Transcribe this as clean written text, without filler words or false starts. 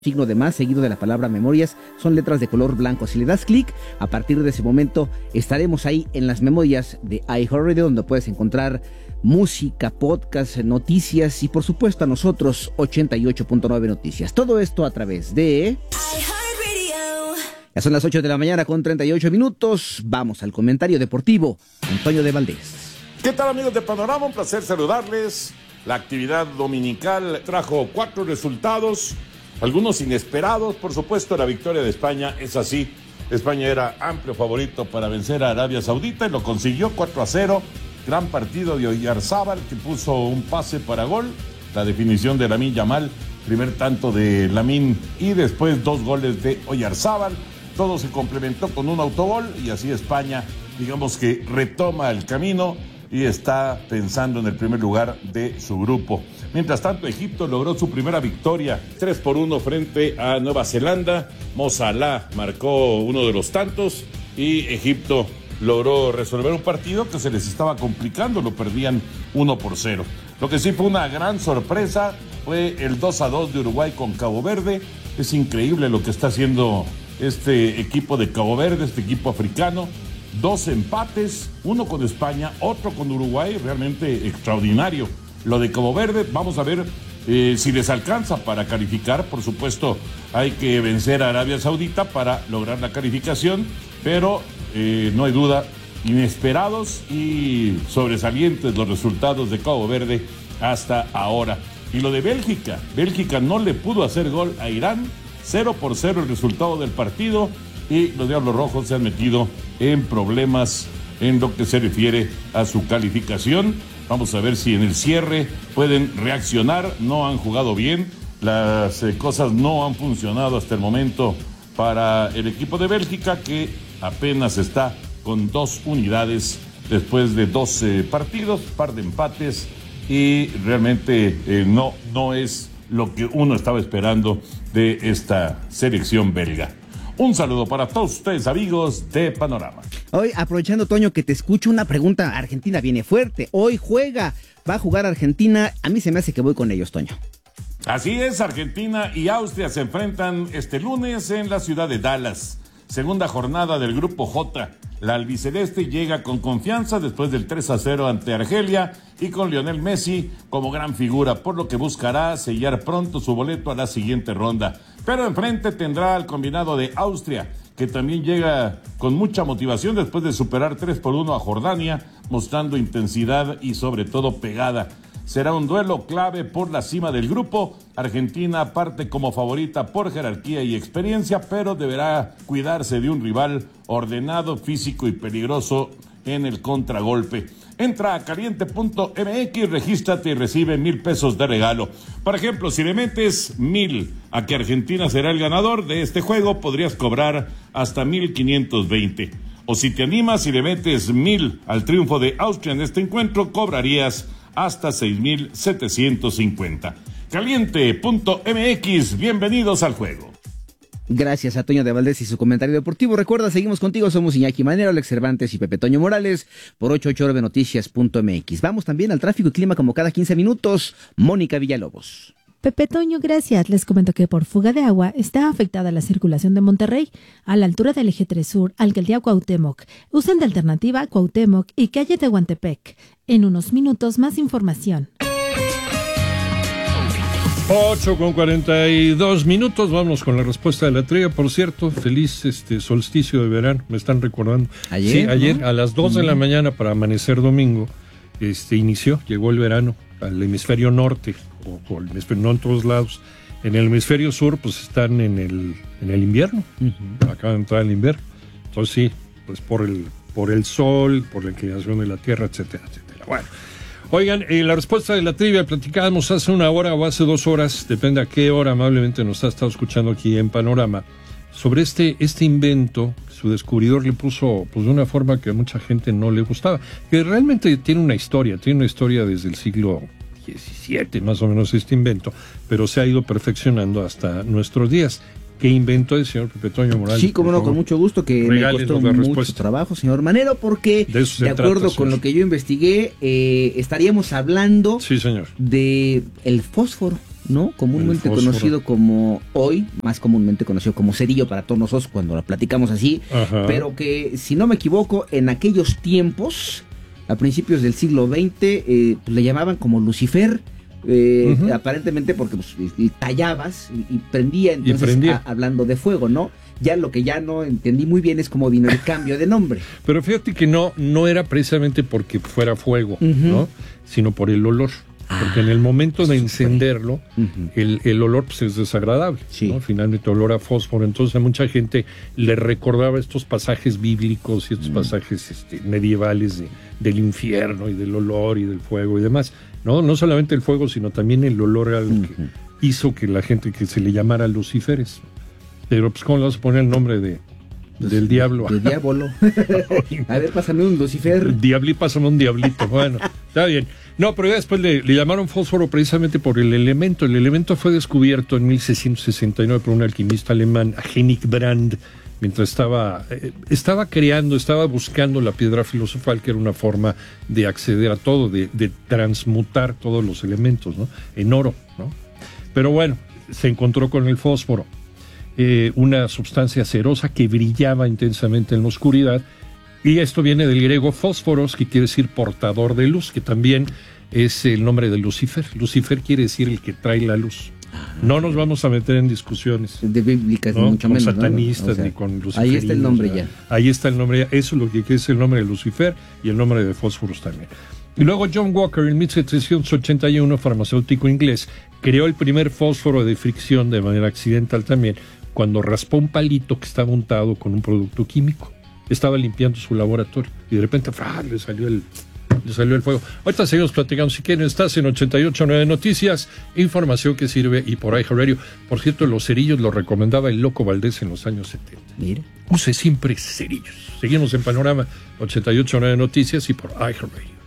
signo de más seguido de la palabra memorias, son letras de color blanco. Si le das clic, a partir de ese momento estaremos ahí en las memorias de iHeartRadio, donde puedes encontrar música, podcast, noticias y por supuesto a nosotros 88.9 Noticias. Todo esto a través de iHeartRadio. Ya son las 8 de la mañana con 38 minutos. Vamos al comentario deportivo. Antonio de Valdés. ¿Qué tal, amigos de Panorama? Un placer saludarles. La actividad dominical trajo 4 resultados, algunos inesperados. Por supuesto, la victoria de España es así. España era amplio favorito para vencer a Arabia Saudita y lo consiguió 4-0. Gran partido de Oyarzábal, que puso un pase para gol. La definición de Lamine Yamal, primer tanto de Lamine y después 2 goles de Oyarzábal. Todo se complementó con un autogol y así España, digamos que retoma el camino y está pensando en el primer lugar de su grupo. Mientras tanto, Egipto logró su primera victoria, 3-1 frente a Nueva Zelanda. Mo Salah marcó uno de los tantos y Egipto logró resolver un partido que se les estaba complicando, lo perdían 1-0. Lo que sí fue una gran sorpresa fue el 2-2 de Uruguay con Cabo Verde. Es increíble lo que está haciendo este equipo de Cabo Verde, este equipo africano. 2 empates, uno con España, otro con Uruguay, realmente extraordinario. Lo de Cabo Verde, vamos a ver si les alcanza para calificar. Por supuesto, hay que vencer a Arabia Saudita para lograr la calificación, pero no hay duda, inesperados y sobresalientes los resultados de Cabo Verde hasta ahora. Y lo de Bélgica, Bélgica no le pudo hacer gol a Irán, 0-0 el resultado del partido. Y los Diablos Rojos se han metido en problemas en lo que se refiere a su calificación. Vamos a ver si en el cierre pueden reaccionar. No han jugado bien, las cosas no han funcionado hasta el momento para el equipo de Bélgica, que apenas está con 2 unidades después de 12 partidos, par de empates, y realmente no es lo que uno estaba esperando de esta selección belga. Un saludo para todos ustedes, amigos de Panorama. Hoy, aprovechando, Toño, que te escucho, una pregunta. Argentina viene fuerte. Hoy va a jugar Argentina. A mí se me hace que voy con ellos, Toño. Así es, Argentina y Austria se enfrentan este lunes en la ciudad de Dallas. Segunda jornada del Grupo J. La albiceleste llega con confianza después del 3-0 ante Argelia y con Lionel Messi como gran figura, por lo que buscará sellar pronto su boleto a la siguiente ronda. Pero enfrente tendrá al combinado de Austria, que también llega con mucha motivación después de superar 3-1 a Jordania, mostrando intensidad y sobre todo pegada. Será un duelo clave por la cima del grupo. Argentina parte como favorita por jerarquía y experiencia, pero deberá cuidarse de un rival ordenado, físico y peligroso en el contragolpe. Entra a caliente.mx, regístrate y recibe $1,000 de regalo. Por ejemplo, si le metes 1,000 a que Argentina será el ganador de este juego, podrías cobrar hasta 1,520. O si te animas y le metes 1,000 al triunfo de Austria en este encuentro, cobrarías hasta 6,750. Caliente.mx, bienvenidos al juego. Gracias a Toño de Valdés y su comentario deportivo. Recuerda, seguimos contigo, somos Iñaki Manero, Alex Cervantes y Pepe Toño Morales por 889noticias.mx. Vamos también al tráfico y clima como cada 15 minutos. Mónica Villalobos. Pepe Toño, gracias. Les comento que por fuga de agua está afectada la circulación de Monterrey a la altura del Eje 3 Sur, Alcaldía Cuauhtémoc. Usen de alternativa Cuauhtémoc y calle Tehuantepec. En unos minutos más información. 8:42. Vámonos con la respuesta de la trivia. Por cierto, feliz solsticio de verano. Me están recordando. Ayer, sí, ayer, ¿no? A las 2 de la mañana para amanecer domingo, llegó el verano al hemisferio norte, o el hemisferio, no en todos lados. En el hemisferio sur, pues están en el invierno. Acaba de entrar el invierno. Entonces sí, pues por el sol, por la inclinación de la tierra, etcétera, etcétera. Bueno. Oigan, la respuesta de la trivia platicábamos hace 1 hora o hace 2 horas, depende a qué hora amablemente nos ha estado escuchando aquí en Panorama, sobre este invento. Su descubridor le puso pues de una forma que a mucha gente no le gustaba, que realmente tiene una historia desde el siglo XVII más o menos este invento, pero se ha ido perfeccionando hasta nuestros días. ¿Qué invento es, señor Pepe Toño Morales? Sí, cómo no, con mucho gusto, que me costó mucho trabajo, señor Manero, porque de acuerdo con lo que yo investigué, estaríamos hablando sí, señor, de el fósforo. ¿no? Comúnmente conocido como hoy, más comúnmente conocido como cerillo para todos nosotros cuando lo platicamos así, Ajá. pero que, si no me equivoco, en aquellos tiempos, a principios del siglo XX, pues le llamaban como Lucifer, aparentemente porque pues, y tallabas y prendía, entonces hablando de fuego, ¿no? Ya lo que ya no entendí muy bien es cómo vino el cambio de nombre. Pero fíjate que no era precisamente porque fuera fuego, ¿no? Sino por el olor. Porque en el momento de encenderlo, el olor pues, es desagradable, sí, ¿no? Finalmente olor a fósforo. Entonces a mucha gente le recordaba estos pasajes bíblicos y estos pasajes medievales del infierno y del olor y del fuego y demás. No solamente el fuego, sino también el olor era algo que hizo que la gente que se le llamara Lucíferes. Pero pues ¿cómo le vas a poner el nombre del diablo? Del diablo. A ver, pásame un Lucifer. Pásame un diablito. Bueno, está bien. No, pero ya después le llamaron fósforo precisamente por el elemento. El elemento fue descubierto en 1669 por un alquimista alemán, Henrik Brand, mientras estaba buscando la piedra filosofal, que era una forma de acceder a todo, de transmutar todos los elementos, ¿no? En oro, ¿no? Pero bueno, se encontró con el fósforo, una sustancia cerosa que brillaba intensamente en la oscuridad. Y esto viene del griego fósforos, que quiere decir portador de luz, que también es el nombre de Lucifer. Lucifer quiere decir el que trae la luz. No nos vamos a meter en discusiones de bíblicas, ¿no? mucho con menos, satanistas, ¿no? O sea, ni con luciferinos. ahí está el nombre ya. Ahí está el nombre ya. Eso es lo que es el nombre de Lucifer y el nombre de fósforos también. Y luego John Walker, en 1781, farmacéutico inglés, creó el primer fósforo de fricción de manera accidental también, cuando raspó un palito que estaba untado con un producto químico. Estaba limpiando su laboratorio y de repente le salió el fuego. Ahorita seguimos platicando. Si quieren, estás en 88.9 Noticias, información que sirve, y por iHeartRadio. Por cierto, los cerillos los recomendaba el Loco Valdés en los años 70. Mire. Use siempre cerillos. Seguimos en Panorama 88.9 Noticias y por iHeartRadio.